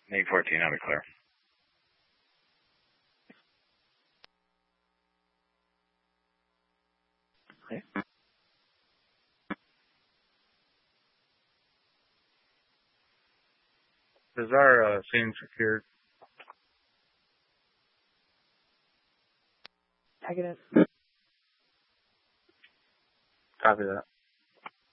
Need 14 out of clear. Okay. Is our scene secured? Negative. Copy that.